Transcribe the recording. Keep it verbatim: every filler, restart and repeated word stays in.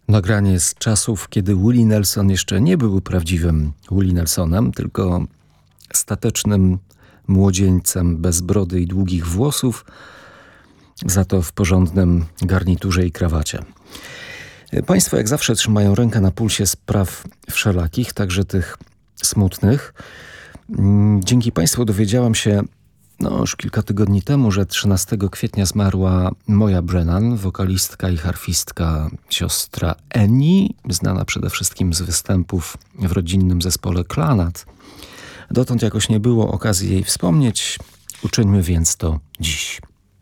Nagranie z czasów, kiedy Willie Nelson jeszcze nie był prawdziwym Willie Nelsonem, tylko statecznym młodzieńcem bez brody i długich włosów, za to w porządnym garniturze i krawacie. Państwo jak zawsze trzymają rękę na pulsie spraw wszelakich, także tych smutnych. Dzięki Państwu dowiedziałam się no, już kilka tygodni temu, że trzynastego kwietnia zmarła Moja Brennan, wokalistka i harfistka, siostra Annie, znana przede wszystkim z występów w rodzinnym zespole Clannad. Dotąd jakoś nie było okazji jej wspomnieć, uczyńmy więc to dziś.